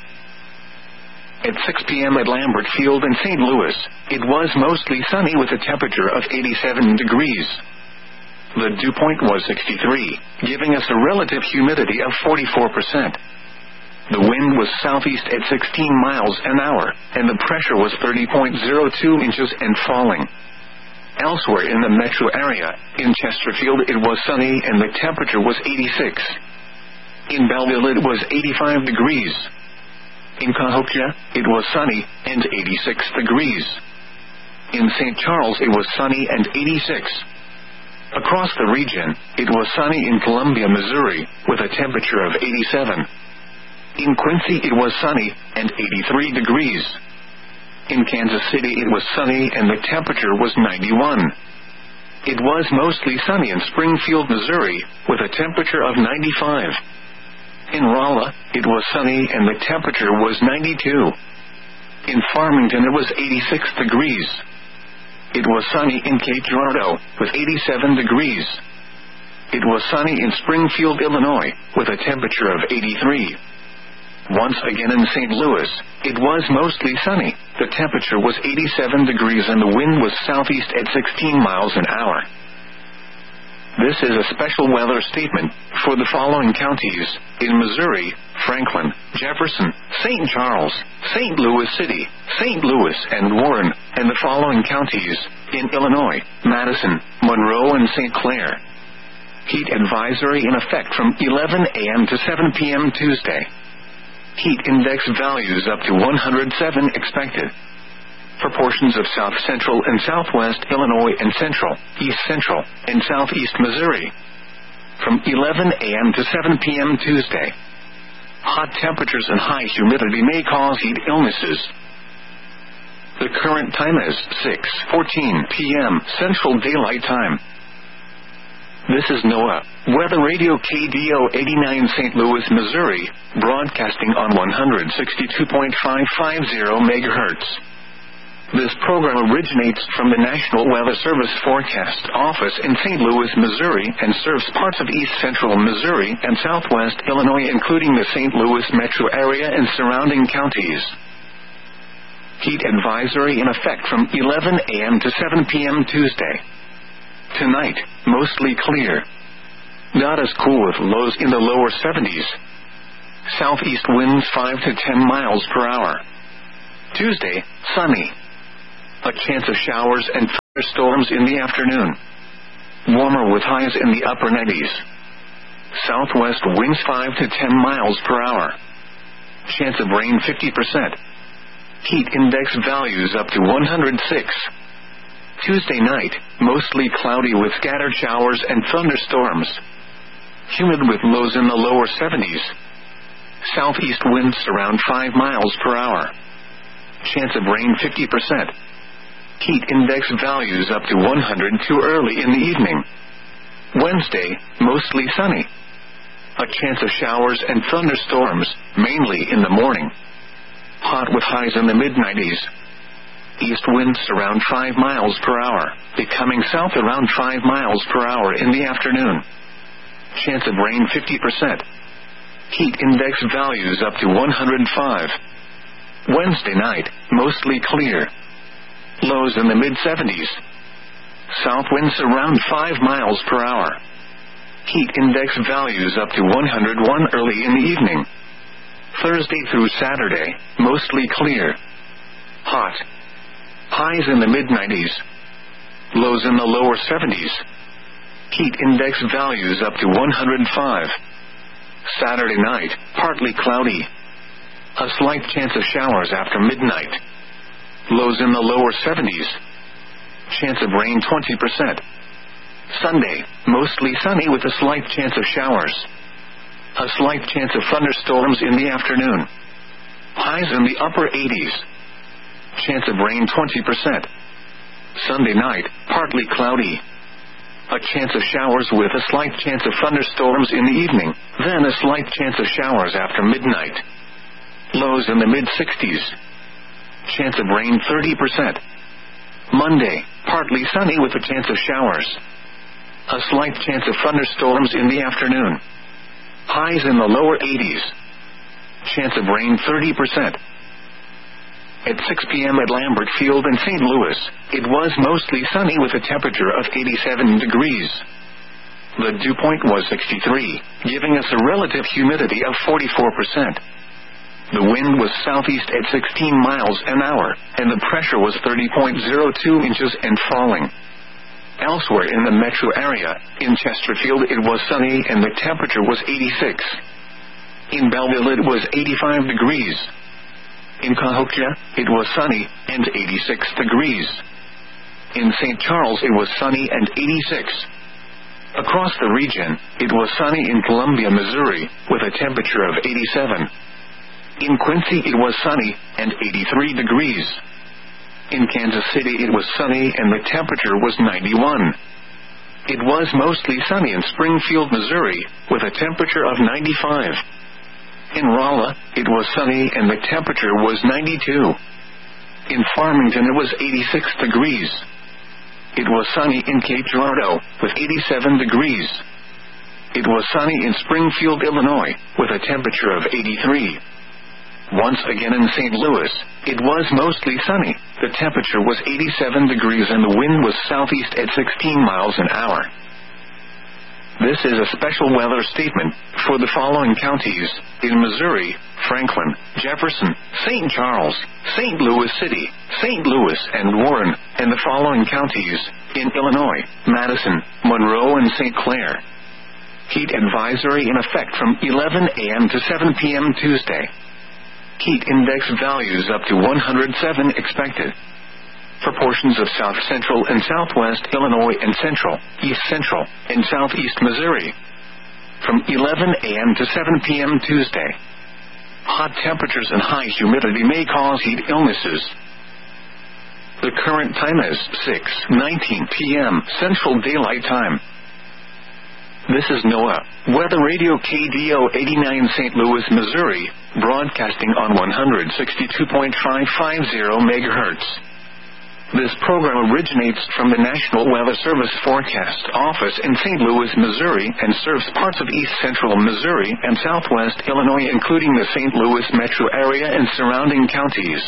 Speaker 1: At 6 p.m. at Lambert Field in St. Louis, it was mostly sunny with a temperature of 87 degrees. The dew point was 63, giving us a relative humidity of 44%. The wind was southeast at 16 miles an hour, and the pressure was 30.02 inches and falling. Elsewhere in the metro area, in Chesterfield it was sunny and the temperature was 86. In Belleville it was 85 degrees. In Cahokia, it was sunny and 86 degrees. In St. Charles it was sunny and 86. Across the region, it was sunny in Columbia, Missouri, with a temperature of 87. In Quincy it was sunny and 83 degrees. In Kansas City it was sunny and the temperature was 91. It was mostly sunny in Springfield, Missouri, with a temperature of 95. In Rolla, it was sunny and the temperature was 92. In Farmington it was 86 degrees. It was sunny in Cape Girardeau, with 87 degrees. It was sunny in Springfield, Illinois, with a temperature of 83. Once again in St. Louis, it was mostly sunny. The temperature was 87 degrees and the wind was southeast at 16 miles an hour. This is a special weather statement for the following counties: in Missouri, Franklin, Jefferson, St. Charles, St. Louis City, St. Louis and Warren, and the following counties: in Illinois, Madison, Monroe and St. Clair. Heat advisory in effect from 11 a.m. to 7 p.m. Tuesday. Heat index values up to 107 expected. For portions of south central and southwest Illinois and central, east central, and southeast Missouri. From 11 a.m. to 7 p.m. Tuesday. Hot temperatures and high humidity may cause heat illnesses. The current time is 6:14 p.m. Central Daylight Time. This is NOAA, Weather Radio KDO 89 St. Louis, Missouri, broadcasting on 162.550 MHz. This program originates from the National Weather Service Forecast Office in St. Louis, Missouri, and serves parts of east central Missouri and southwest Illinois, including the St. Louis metro area and surrounding counties. Heat advisory in effect from 11 a.m. to 7 p.m. Tuesday. Tonight, mostly clear. Not as cool with lows in the lower 70s. Southeast winds 5 to 10 miles per hour. Tuesday, sunny. A chance of showers and Storms in the afternoon. Warmer with highs in the upper 90s. Southwest winds 5 to 10 miles per hour. Chance of rain 50%. Heat index values up to 106. Tuesday night, mostly cloudy with scattered showers and thunderstorms. Humid with lows in the lower 70s. Southeast winds around 5 miles per hour. Chance of rain 50%. Heat index values up to 102 early in the evening. Wednesday, mostly sunny. A chance of showers and thunderstorms, mainly in the morning. Hot with highs in the mid-90s. East winds around 5 miles per hour, becoming south around 5 miles per hour in the afternoon. Chance of rain 50%. Heat index values up to 105. Wednesday night, mostly clear. Lows in the mid-70s. South winds around 5 miles per hour. Heat index values up to 101 early in the evening. Thursday through Saturday, mostly clear. Hot. Highs in the mid-90s. Lows in the lower 70s. Heat index values up to 105. Saturday night, partly cloudy. A slight chance of showers after midnight. Lows in the lower 70s. Chance of rain 20%. Sunday, mostly sunny with a slight chance of showers. A slight chance of thunderstorms in the afternoon. Highs in the upper 80s. Chance of rain 20%. Sunday night, partly cloudy. A chance of showers with a slight chance of thunderstorms in the evening, then a slight chance of showers after midnight. Lows in the mid-60s. Chance of rain 30%. Monday, partly sunny with a chance of showers. A slight chance of thunderstorms in the afternoon. Highs in the lower 80s. Chance of rain 30%. At 6 p.m. at Lambert Field in St. Louis, it was mostly sunny with a temperature of 87 degrees. The dew point was 63, giving us a relative humidity of 44%. The wind was southeast at 16 miles an hour, and the pressure was 30.02 inches and falling. Elsewhere in the metro area, in Chesterfield it was sunny and the temperature was 86. In Belleville it was 85 degrees. In Cahokia, it was sunny and 86 degrees. In St. Charles it was sunny and 86. Across the region, it was sunny in Columbia, Missouri, with a temperature of 87. In Quincy it was sunny and 83 degrees. In Kansas City it was sunny and the temperature was 91. It was mostly sunny in Springfield, Missouri, with a temperature of 95. In Rolla, it was sunny and the temperature was 92. In Farmington it was 86 degrees. It was sunny in Cape Girardeau, with 87 degrees. It was sunny in Springfield, Illinois, with a temperature of 83. Once again in St. Louis, it was mostly sunny. The temperature was 87 degrees and the wind was southeast at 16 miles an hour. This is a special weather statement for the following counties: in Missouri, Franklin, Jefferson, St. Charles, St. Louis City, St. Louis, and Warren, and the following counties: in Illinois, Madison, Monroe, and St. Clair. Heat advisory in effect from 11 a.m. to 7 p.m. Tuesday. Heat index values up to 107 expected. For portions of south central and southwest Illinois and central, east central, and southeast Missouri. From 11 a.m. to 7 p.m. Tuesday. Hot temperatures and high humidity may cause heat illnesses. The current time is 6:19 p.m. Central Daylight Time. This is NOAA, Weather Radio KDO 89 St. Louis, Missouri, broadcasting on 162.550 MHz. This program originates from the National Weather Service Forecast Office in St. Louis, Missouri, and serves parts of east central Missouri and southwest Illinois, including the St. Louis metro area and surrounding counties.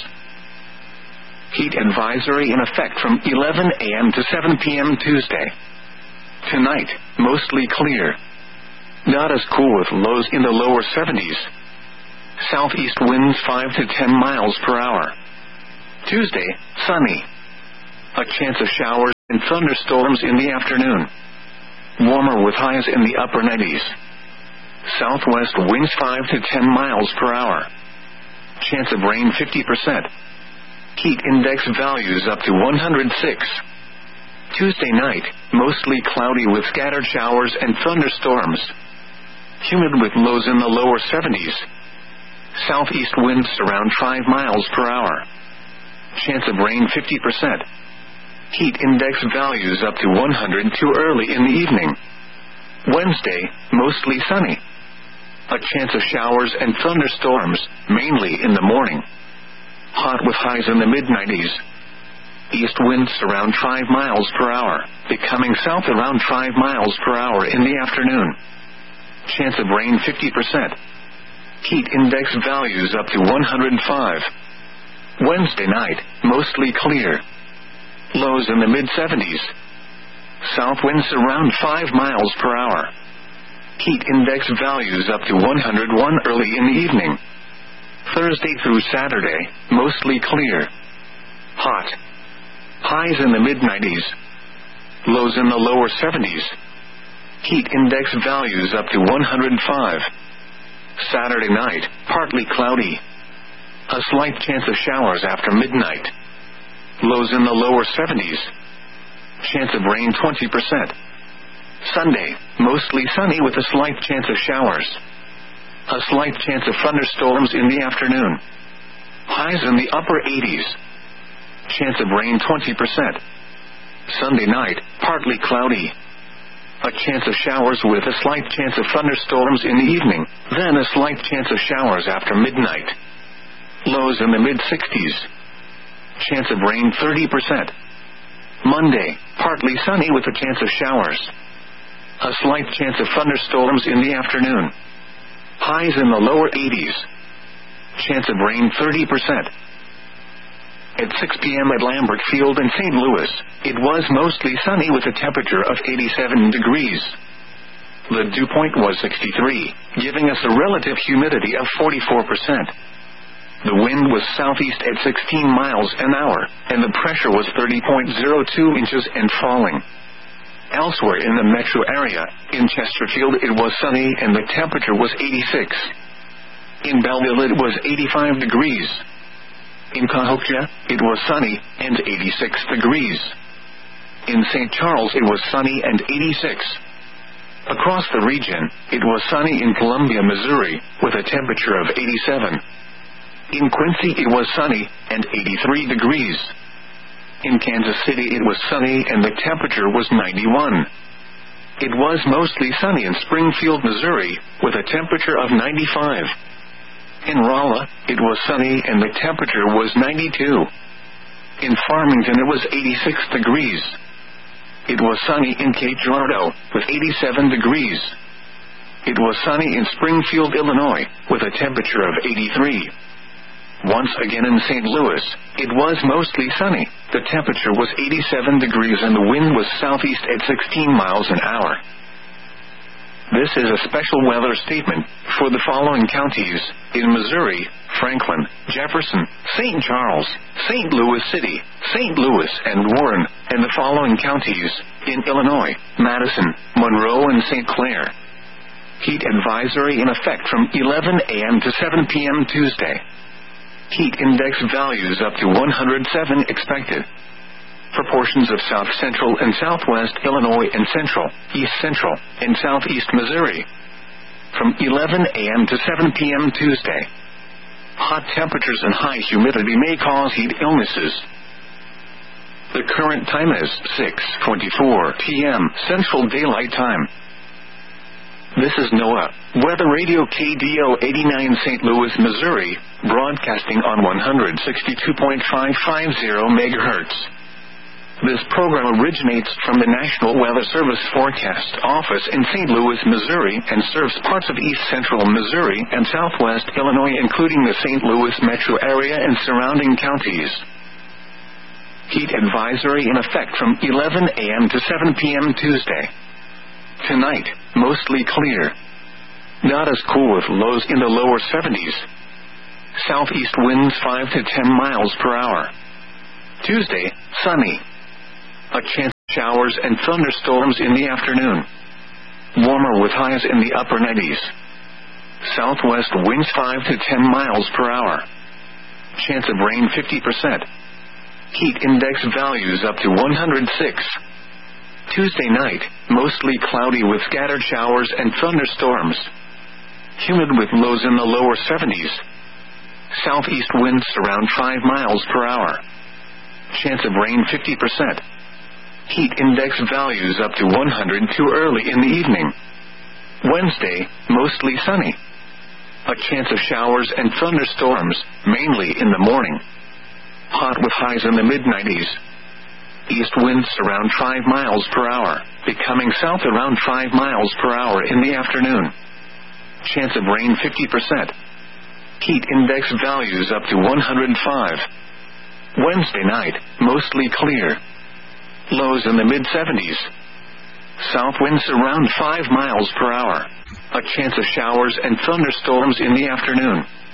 Speaker 1: Heat advisory in effect from 11 a.m. to 7 p.m. Tuesday. Tonight, mostly clear. Not as cool with lows in the lower 70s. Southeast winds 5 to 10 miles per hour. Tuesday, sunny. A chance of showers and thunderstorms in the afternoon. Warmer with highs in the upper 90s. Southwest winds 5 to 10 miles per hour. Chance of rain 50%. Heat index values up to 106. Tuesday night, mostly cloudy with scattered showers and thunderstorms. Humid with lows in the lower 70s. Southeast winds around 5 miles per hour. Chance of rain 50%. Heat index values up to 102 early in the evening. Wednesday, mostly sunny. A chance of showers and thunderstorms, mainly in the morning. Hot with highs in the mid-90s. East winds around 5 miles per hour, becoming south around 5 miles per hour in the afternoon. Chance of rain 50%. Heat index values up to 105. Wednesday night, mostly clear. Lows in the mid-70s. South winds around 5 miles per hour. Heat index values up to 101 early in the evening. Thursday through Saturday, mostly clear. Hot. Highs in the mid-90s. Lows in the lower 70s. Heat index values up to 105. Saturday night, partly cloudy. A slight chance of showers after midnight. Lows in the lower 70s. Chance of rain 20%. Sunday, mostly sunny with a slight chance of showers. A slight chance of thunderstorms in the afternoon. Highs in the upper 80s. Chance of rain 20%. Sunday night, partly cloudy. A chance of showers with a slight chance of thunderstorms in the evening, then a slight chance of showers after midnight. Lows in the mid-60s. Chance of rain 30%. Monday, partly sunny with a chance of showers. A slight chance of thunderstorms in the afternoon. Highs in the lower 80s. Chance of rain 30%. At 6 p.m. at Lambert Field in St. Louis, it was mostly sunny with a temperature of 87 degrees. The dew point was 63, giving us a relative humidity of 44%. The wind was southeast at 16 miles an hour, and the pressure was 30.02 inches and falling. Elsewhere in the metro area, in Chesterfield it was sunny and the temperature was 86. In Belleville it was 85 degrees. In Cahokia, it was sunny and 86 degrees. In St. Charles it was sunny and 86. Across the region, it was sunny in Columbia, Missouri, with a temperature of 87. In Quincy it was sunny and 83 degrees. In Kansas City it was sunny and the temperature was 91. It was mostly sunny in Springfield, Missouri, with a temperature of 95. In Rolla, it was sunny and the temperature was 92. In Farmington it was 86 degrees. It was sunny in Cape Girardeau, with 87 degrees. It was sunny in Springfield, Illinois, with a temperature of 83. Once again in St. Louis, it was mostly sunny. The temperature was 87 degrees and the wind was southeast at 16 miles an hour. This is a special weather statement for the following counties: in Missouri, Franklin, Jefferson, St. Charles, St. Louis City, St. Louis, and Warren, and the following counties: in Illinois, Madison, Monroe, and St. Clair. Heat advisory in effect from 11 a.m. to 7 p.m. Tuesday. Heat index values up to 107 expected. Proportions of South Central and Southwest Illinois and Central, East Central, and Southeast Missouri. From 11 a.m. to 7 p.m. Tuesday. Hot temperatures and high humidity may cause heat illnesses. The current time is 6:24 p.m. Central Daylight Time. This is NOAA Weather Radio KDO 89 St. Louis, Missouri, broadcasting on 162.550 MHz. This program originates from the National Weather Service Forecast Office in St. Louis, Missouri, and serves parts of East Central Missouri and Southwest Illinois, including the St. Louis metro area and surrounding counties. Heat advisory in effect from 11 a.m. to 7 p.m. Tuesday. Tonight, mostly clear. Not as cool with lows in the lower 70s. Southeast winds 5 to 10 miles per hour. Tuesday, sunny. A chance of showers and thunderstorms in the afternoon. Warmer with highs in the upper 90s. Southwest winds 5 to 10 miles per hour. Chance of rain 50%. Heat index values up to 106. Tuesday night, mostly cloudy with scattered showers and thunderstorms. Humid with lows in the lower 70s. Southeast winds around 5 miles per hour. Chance of rain 50%. Heat index values up to 102 early in the evening. Wednesday, mostly sunny. A chance of showers and thunderstorms, mainly in the morning. Hot with highs in the mid-90s. East winds around 5 miles per hour, becoming south around 5 miles per hour in the afternoon. Chance of rain 50%. Heat index values up to 105. Wednesday night, mostly clear. Lows in the mid-70s. South winds around 5 miles per hour. A chance of showers and thunderstorms in the afternoon.